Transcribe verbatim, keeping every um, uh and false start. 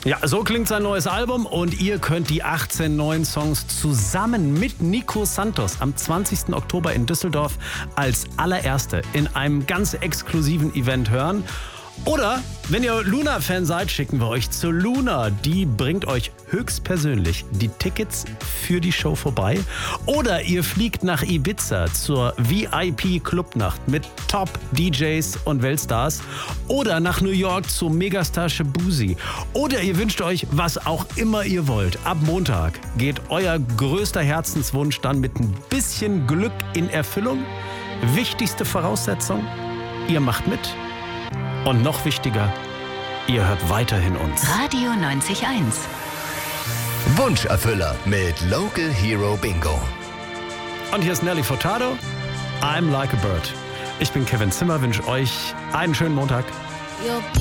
Ja, so klingt sein neues Album und ihr könnt die achtzehn neuen Songs zusammen mit Nico Santos am zwanzigsten Oktober in Düsseldorf als allererste in einem ganz exklusiven Event hören. Oder, wenn ihr Luna-Fan seid, schicken wir euch zu Luna. Die bringt euch höchstpersönlich die Tickets für die Show vorbei. Oder ihr fliegt nach Ibiza zur V I P-Clubnacht mit Top-D Js und Weltstars. Oder nach New York zu Megastar Shabuzi. Oder ihr wünscht euch, was auch immer ihr wollt. Ab Montag geht euer größter Herzenswunsch dann mit ein bisschen Glück in Erfüllung. Wichtigste Voraussetzung, ihr macht mit. Und noch wichtiger, ihr hört weiterhin uns. Radio neunzig Komma eins. Wunscherfüller mit Local Hero Bingo. Und hier ist Nelly Furtado, I'm Like a Bird. Ich bin Kevin Zimmer, wünsche euch einen schönen Montag.